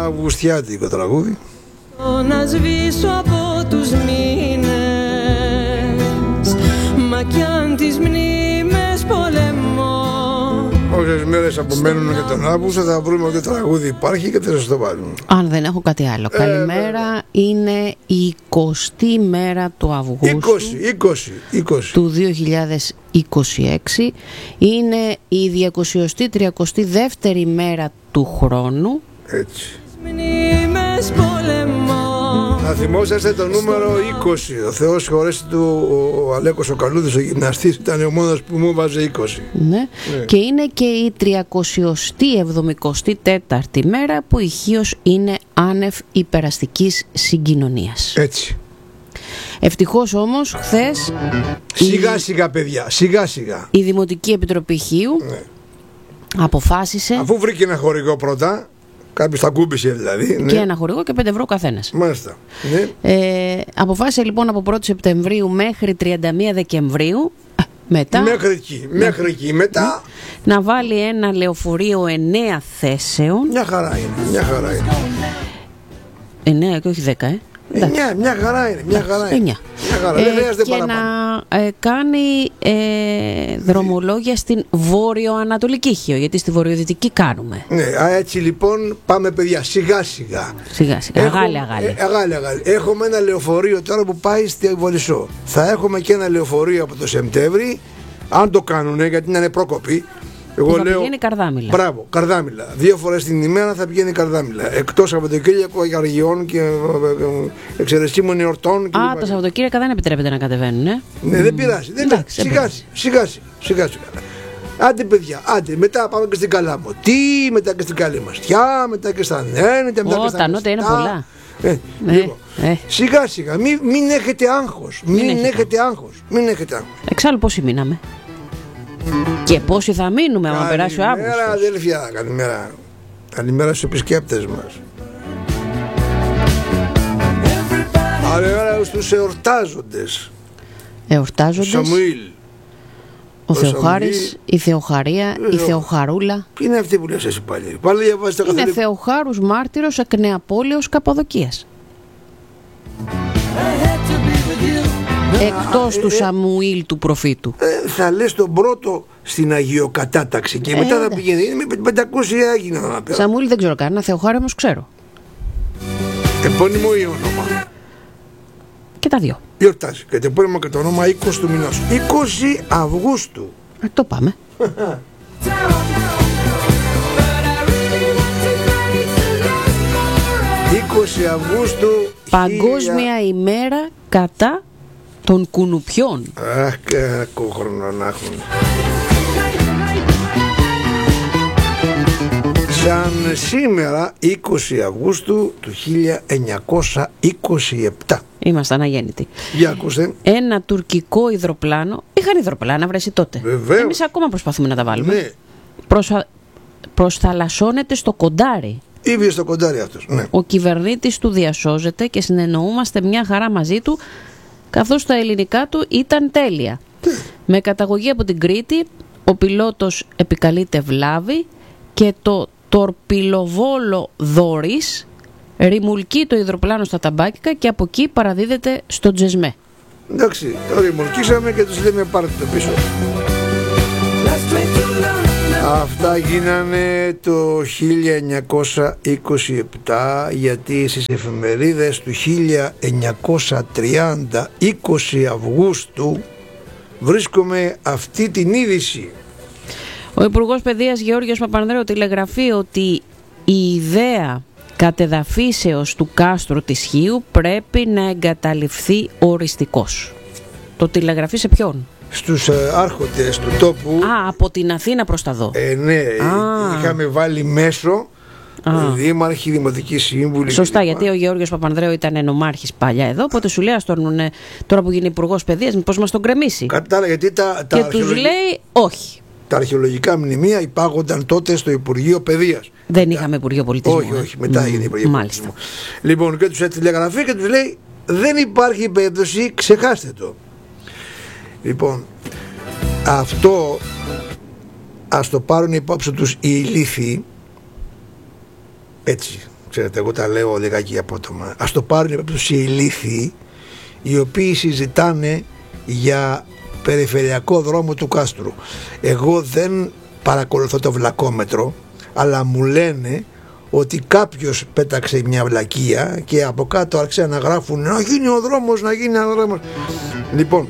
αυγουστιάτικο τραγούδι. Να σβήσω από τους μήνες, μα κι αν τις μνήμες πολεμώ. Όσες μέρες απομένουν για τον Αύγουστο θα βρούμε ότι τραγούδι υπάρχει και θα σας το βάλουμε. Αν δεν έχω κάτι άλλο. Καλημέρα, είναι η 20η μέρα του Αυγούστου 20 του 2026. Είναι η 232η μέρα του χρόνου. Έτσι. Μνήμες πολεμώ. Να θυμόσαστε το νούμερο 20. Ο Θεός χωρέσει του, ο Αλέκος ο Καλούδης, ο γυμναστής, ήταν ο μόνος που μου βάζε 20. Ναι. Και είναι και η 374η μέρα που η Χίος είναι άνευ υπεραστικής συγκοινωνίας. Έτσι. Ευτυχώς όμως χθες Σιγά σιγά παιδιά, σιγά σιγά. η Δημοτική Επιτροπή Χίου αποφάσισε, Αφού βρήκε ένα χορηγό πρώτα, κάποιος τα κούμπησε δηλαδή. και ένα χορηγό και 5 ευρώ καθένας. Μάλιστα. Ναι. Αποφάσισε λοιπόν από 1η Σεπτεμβρίου μέχρι 31 Δεκεμβρίου μετά Μέχρι εκεί μετά. να βάλει ένα λεωφορείο 9 θέσεων. Μια χαρά είναι. 9 και όχι 10, Μια χαρά είναι. 9. Δεν χρειάζεται Και παραπάνω. να κάνει δρομολόγια στην βόρειο-ανατολική Χίο, γιατί στη βορειοδυτική κάνουμε. Ναι, έτσι λοιπόν πάμε παιδιά, σιγά σιγά. Σιγά σιγά, αγάλη. Αγάλη. Έχουμε ένα λεωφορείο τώρα που πάει στη Βολισσό. Θα έχουμε και ένα λεωφορείο από το Σεπτέμβρη, αν το κάνουνε, γιατί είναι πρόκοποι. Εγώ θα λέω, πηγαίνει Καρδάμηλα. Μπράβο, Καρδάμηλα. 2 φορές την ημέρα θα πηγαίνει Καρδάμηλα. Εκτός Σαββατοκύριακο, Αργιών και εξαιρεσίμων εορτών. Τα Σαββατοκύριακα δεν επιτρέπεται να κατεβαίνουν, Ναι, δεν πειράζει. Σιγά. Άντε παιδιά, μετά πάμε και στην Καλάμο. Μετά και στην Καλυμαστιά, μετά και στα Νένιτα. Τα νότια είναι πολλά. Λοιπόν, σιγά σιγά, μην έχετε άγχος. Μην έχετε άγχος. Εξάλλου πόσοι μείναμε και πόσοι θα μείνουμε άμα περάσει ο Αύγουστος. Καλημέρα αδέλφια, καλημέρα στους επισκέπτες μας. Καλημέρα στους εορτάζοντες. Σαμουήλ, ο Θεοχάρης, η Θεοχαρία, η Θεοχαρούλα. Ποιοι είναι αυτοί που λες εσύ πάλι? Πάλι διαβάζετε Είναι Θεοχάρους μάρτυρος εκ Νεαπόλεως Καπαδοκίας. Εκτός του Σαμουήλ του προφήτου. Θα λες τον πρώτο στην Αγιοκατάταξη και μετά θα πηγαίνει. Είναι με 500 έγινα. Σαμουήλ δεν ξέρω κανένα, Θεοχάρη όμως ξέρω. Επώνυμο ή όνομα? Και τα δύο. Γιορτάζει. Και το επώνυμο και το όνομα 20 του μηνός. 20 Αυγούστου. Το πάμε. 20 Αυγούστου. Παγκόσμια ημέρα κατά των κουνουπιών. Αχ, κακό χρόνο να έχουν. Σαν σήμερα 20 Αυγούστου του 1927. Ήμασταν αγέννητοι. Για ακούστε. Ένα τουρκικό υδροπλάνο. Είχαν υδροπλάνα βρέσει τότε. Βεβαίως. Εμείς ακόμα προσπαθούμε να τα βάλουμε. Ναι. Προσθαλασσώνεται στο Κοντάρι. Ήβιε στο Κοντάρι αυτός. Ναι. Ο κυβερνήτης του διασώζεται και συνεννοούμαστε μια χαρά μαζί του, καθώς τα ελληνικά του ήταν τέλεια. Με καταγωγή από την Κρήτη, ο πιλότος επικαλείται βλάβη και το τορπιλοβόλο Δόρης ρημουλκεί το υδροπλάνο στα ταμπάκικα και από εκεί παραδίδεται στο Τζεσμέ. Εντάξει, το ρημουλκίσαμε και τους λέμε πάρτε το πίσω. Αυτά γίνανε το 1927, γιατί στις εφημερίδες του 1930, 20 Αυγούστου, βρίσκουμε αυτή την είδηση. Ο Υπουργός Παιδείας Γεώργιος Παπανδρέου τηλεγραφεί ότι η ιδέα κατεδαφίσεως του κάστρου της Χίου πρέπει να εγκαταλειφθεί οριστικώς. Το τηλεγραφεί σε ποιον? Στους άρχοντες του τόπου. Από την Αθήνα προς τα δω. Ναι, είχαμε βάλει μέσο δήμαρχοι, δημοτικοί σύμβουλοι. Σωστά, γιατί ο Γεώργιος Παπανδρέου ήταν νομάρχης παλιά εδώ, οπότε σου λέει τώρα που γίνει Υπουργός Παιδείας, μήπως μας τον κρεμίσει. Κατάλαβα, γιατί και τους λέει όχι. Τα αρχαιολογικά μνημεία υπάγονταν τότε στο Υπουργείο Παιδείας. Δεν είχαμε Υπουργείο Πολιτισμού. Όχι, μετά έγινε Υπουργείο Πολιτισμού. Λοιπόν, και τους τηλεγραφεί και τους λέει δεν υπάρχει περίπτωση, ξεχάστε το. Λοιπόν, αυτό ας το πάρουν υπόψη τους οι ηλίθιοι, έτσι, ξέρετε, εγώ τα λέω λιγάκι απότομα. Ας το πάρουν περίπτωση οι ηλίθιοι, οι οποίοι συζητάνε για περιφερειακό δρόμο του Κάστρου. Εγώ δεν παρακολουθώ το βλακόμετρο, αλλά μου λένε ότι κάποιος πέταξε μια βλακεία και από κάτω άρχισαν να γράφουν να γίνει ο δρόμος, να γίνει ο δρόμος. Λοιπόν,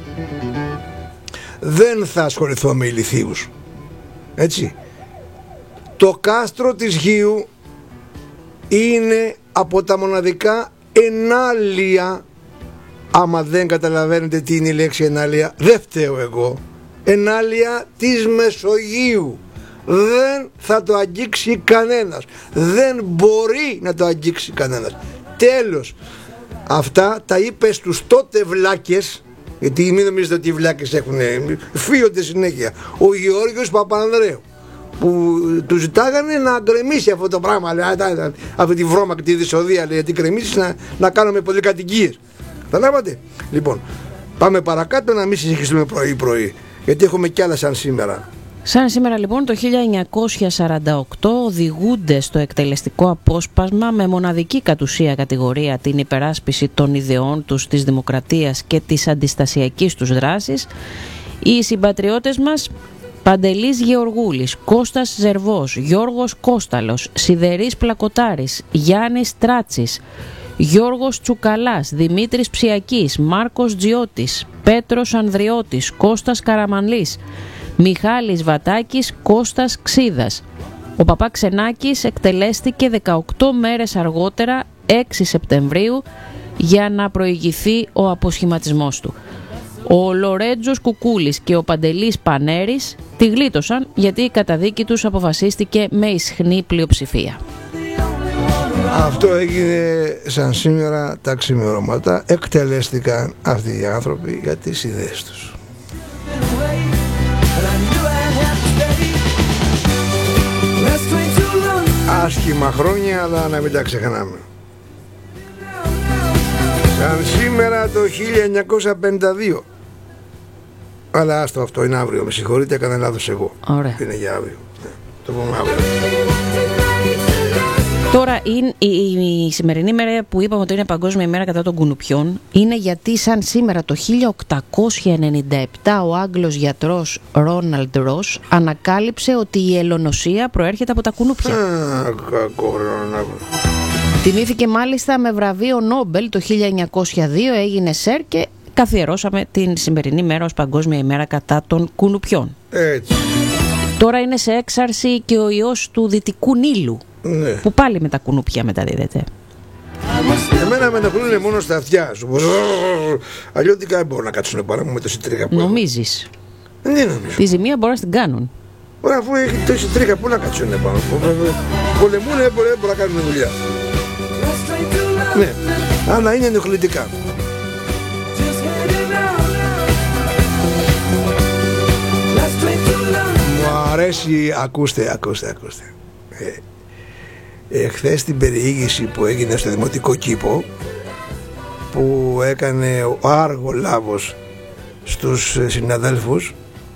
δεν θα ασχοληθώ με ηλιθίους, έτσι. Το κάστρο της Γείου είναι από τα μοναδικά ενάλια, άμα δεν καταλαβαίνετε τι είναι η λέξη ενάλια, δεν φταίω εγώ, ενάλια της Μεσογείου. Δεν θα το αγγίξει κανένας, δεν μπορεί να το αγγίξει κανένας. Τέλος. Αυτά τα είπε στους τότε βλάκες, γιατί μην νομίζετε ότι οι βλάκες έχουν, φύονται συνέχεια. Ο Γεώργιος Παπανδρέου, που του ζητάγανε να γκρεμίσει αυτό το πράγμα, αυτή τη βρώμα και τη δυσοδεία, γιατί γκρεμίσεις να κάνουμε πολυκατοικίες. Καταλάβατε? Λοιπόν, πάμε παρακάτω, να μην συγχυστούμε πρωί-πρωί, γιατί έχουμε κι άλλα σαν σήμερα. Σαν σήμερα λοιπόν το 1948 οδηγούνται στο εκτελεστικό απόσπασμα με μοναδική κατ' ουσία κατηγορία την υπεράσπιση των ιδεών τους, της δημοκρατίας και της αντιστασιακής τους δράσης οι συμπατριώτες μας Παντελής Γεωργούλης, Κώστας Ζερβός, Γιώργος Κώσταλος, Σιδερής Πλακοτάρης, Γιάννης Τράτσης, Γιώργος Τσουκαλάς, Δημήτρης Ψιακής, Μάρκος Τζιώτης, Πέτρος Ανδριώτης, Κώστας Καραμανλής, Μιχάλης Βατάκης, Κώστας Ξίδας. Ο Παπά Ξενάκης εκτελέστηκε 18 μέρες αργότερα, 6 Σεπτεμβρίου, για να προηγηθεί ο αποσχηματισμός του. Ο Λορέτζος Κουκούλης και ο Παντελής Πανέρης τη γλίτωσαν, γιατί η καταδίκη τους αποφασίστηκε με ισχνή πλειοψηφία. Αυτό έγινε σαν σήμερα τα ξημερώματα. Εκτελέστηκαν αυτοί οι άνθρωποι για τις ιδέες τους. Άσχημα χρόνια, αλλά να μην τα ξεχνάμε. Σαν σήμερα το 1952. Αλλά άστο, αυτό είναι αύριο. Με συγχωρείτε, έκανα λάθος εγώ. Ωραία. Είναι για αύριο. Το πούμε αύριο. Τώρα η σημερινή μέρα που είπαμε ότι είναι Παγκόσμια ημέρα κατά των κουνουπιών είναι γιατί σαν σήμερα το 1897 ο Άγγλος γιατρός Ρόναλντ Ρος ανακάλυψε ότι η ελονοσία προέρχεται από τα κουνούπια. Κακό Ρόναλντ. Τιμήθηκε μάλιστα με βραβείο Νόμπελ το 1902, έγινε σερ και καθιερώσαμε την σημερινή μέρα ως Παγκόσμια ημέρα κατά των κουνουπιών. Έτσι. Τώρα είναι σε έξαρση και ο ιός του Δυτικού Νείλου. Ναι. Που πάλι με τα κουνούπια μεταδίδεται. Εμένα με ενοχλούν μόνο στα αυτιά σου. Αλλιώτικα δεν μπορούν να κάτσουν παρά μου με τόση τρίχα που Νομίζεις? Δεν νομίζω. Τη ζημία μπορεί να την κάνουν. Ωραία, αφού έχει τόση τρίχα, πού να κάτσουν πάνω. Πολεμούν, δεν μπορούν να κάνουν δουλειά. Ναι, αλλά είναι ενοχλητικά. Μου αρέσει, ακούστε. Χθες την περιήγηση που έγινε στο Δημοτικό Κήπο, που έκανε ο Άργο Λάβος στους συναδέλφους,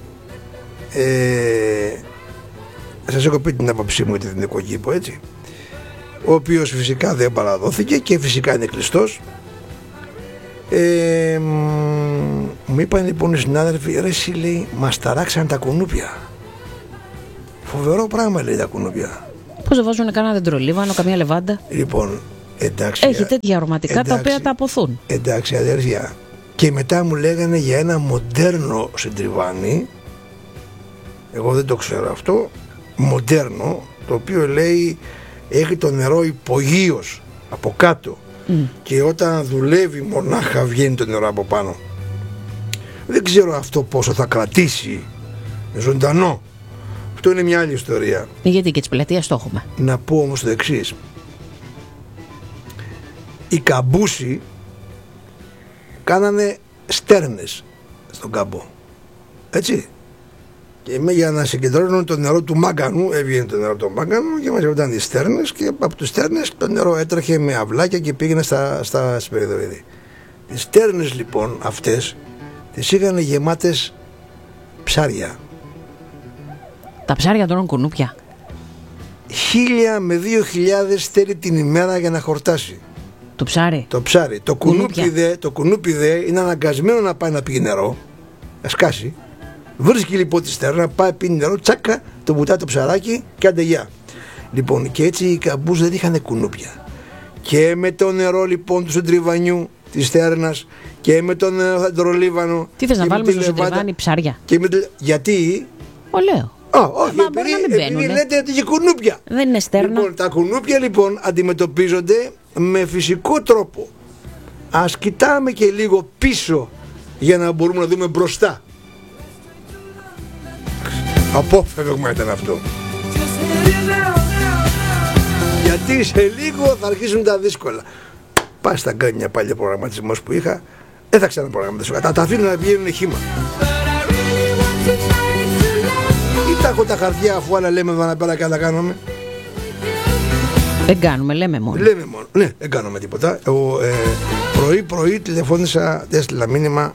σας έχω πει την άποψή μου για το Δημοτικό Κήπο, έτσι, ο οποίος φυσικά δεν παραδόθηκε και φυσικά είναι κλειστός. Μου είπαν λοιπόν οι συνάδελφοι, ρε εσύ, λέει, μας ταράξαν τα κουνούπια. Φοβερό πράγμα, λέει, τα κουνούπια. Πώς δεν βάζουν κανένα δεντρολίβανο, καμία λεβάντα? Λοιπόν, εντάξει. Έχει τέτοια αρωματικά τα οποία τα αποθούν. Εντάξει, αδέρφια. Και μετά μου λέγανε για ένα μοντέρνο συντριβάνι. Εγώ δεν το ξέρω αυτό. Μοντέρνο, το οποίο λέει έχει το νερό υπογείως από κάτω. Και όταν δουλεύει μονάχα βγαίνει το νερό από πάνω. Δεν ξέρω αυτό πόσο θα κρατήσει ζωντανό. Αυτό είναι μια άλλη ιστορία. Γιατί και της πλατείας το έχουμε. Να πω όμως το εξής. Οι καμπούσοι κάνανε στέρνες στον κάμπο. Έτσι. Και για να συγκεντρώνουν το νερό του μάγκανου, έβγαινε το νερό του μάγκανου και μαζεύονταν οι στέρνες, και από τους στέρνες το νερό έτρεχε με αυλάκια και πήγαινε στα σπεριδοειδή. Οι στέρνες λοιπόν αυτές τις είχαν γεμάτες ψάρια. Τα ψάρια τρώνε κουνούπια. 1.000 με 2.000 στέλνει την ημέρα για να χορτάσει. Το ψάρι. Το ψάρι. Το κουνούπι δε είναι αναγκασμένο να πάει να πει νερό, να σκάσει. Βρίσκει λοιπόν τη στέρνα, πάει πίνει νερό, τσάκα, το βουτάει το ψαράκι και άντε γεια. Λοιπόν, και έτσι οι καμπούς δεν είχαν κουνούπια. Και με το νερό λοιπόν του Σεντριβανιού, της στέρνας, και με το νερό θαντρολίβανο. Τι θες να βάλουμε στο Σεντριβάνι ψάρια? Γιατί? Λέω. Όχι, επειδή λέτε ότι είχε κουνούπια. Δεν είναι στέρνα. Λοιπόν, τα κουνούπια λοιπόν αντιμετωπίζονται με φυσικό τρόπο. Ας κοιτάμε και λίγο πίσω για να μπορούμε να δούμε μπροστά. Απόφευγμα ήταν αυτό. Γιατί σε λίγο θα αρχίσουν τα δύσκολα. Πας θα κάνει μια παλιά προγραμματισμός που είχα. Δεν θα ξαναπρογραμματίσω. Τα αφήνω να βγαίνουν χύμα. Ή τα έχω τα χαρτιά αφού άλλα λέμε εδώ να πέρα και άλλα κάνουμε. Δεν κάνουμε, λέμε μόνο. Ναι, δεν κάνουμε τίποτα. Πρωί τηλεφώνησα, έστειλα μήνυμα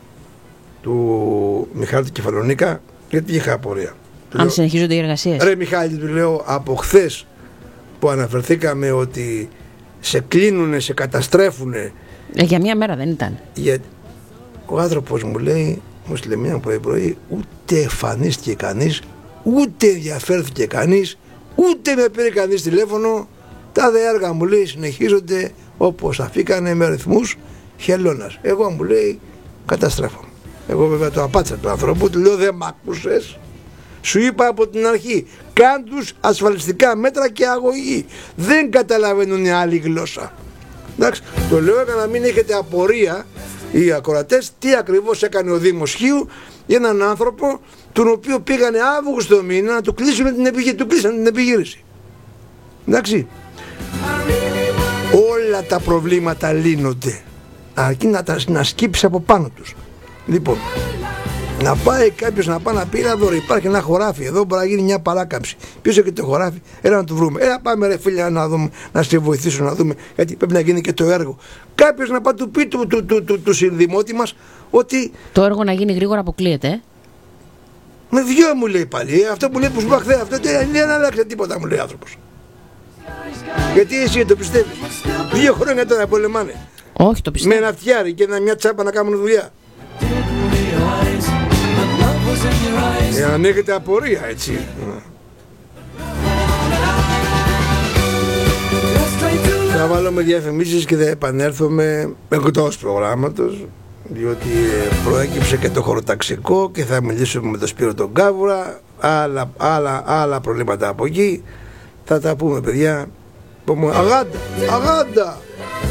του Μιχάλη του Κεφαλονίκα, γιατί είχα απορία. Αν συνεχίζονται οι εργασίες. Ρε Μιχάλη, του λέω, από χθες που αναφερθήκαμε ότι σε κλείνουνε, σε καταστρέφουνε. Για μια μέρα δεν ήταν. Ο άνθρωπος μου λέει, μου στείλε μία πρωί, ούτε εμφανίστηκε κανείς, ούτε ενδιαφέρθηκε κανείς, ούτε με πήρε κανείς τηλέφωνο. Τα δε έργα, μου λέει, συνεχίζονται όπως αφήκανε, με ρυθμούς χελώνας. Εγώ, μου λέει, καταστρέφω. Εγώ βέβαια το απάτησα του ανθρώπου, του λέω, δεν μ' άκουσες? Σου είπα από την αρχή, κάν τους ασφαλιστικά μέτρα και αγωγή. Δεν καταλαβαίνουν άλλη γλώσσα. Εντάξει, το λέω για να μην έχετε απορία οι ακροατές τι ακριβώς έκανε ο Δήμος Χίου για έναν άνθρωπο τον οποίο πήγανε Αύγουστο μήνα να του κλείσουν την επιχείρηση. Εντάξει, όλα τα προβλήματα λύνονται αρκεί να σκύψει από πάνω τους. Λοιπόν, να πάει κάποιος να πάει να πει, εδώ υπάρχει ένα χωράφι, εδώ μπορεί να γίνει μια παράκαμψη. Ποιος έχει το χωράφι? Έλα να το βρούμε. Έλα πάμε ρε φίλια να δούμε, να σε βοηθήσω να δούμε, γιατί πρέπει να γίνει και το έργο. Κάποιος να πάει του πει του συνδημότη μας ότι το έργο να γίνει γρήγορα αποκλείεται. Με δυο μου λέει πάλι, αυτό που λέει που σου είπα χθες, αυτό δεν άλλαξε τίποτα, μου λέει άνθρωπος. Γιατί εσύ το πιστεύεις? 2 χρόνια τώρα πολεμάνε. Όχι, το πιστεύω. Με ένα φτιάρι και μια τσάπα να κάνουν δουλειά. Αν έχετε απορία, έτσι. Θα βάλω με διαφημίσεις και θα επανέλθουμε εκτός προγράμματος, διότι προέκυψε και το χωροταξικό και θα μιλήσουμε με τον Σπύρο τον Κάβουρα. Άλλα προβλήματα από εκεί. Θα τα πούμε, παιδιά. Αγάντα!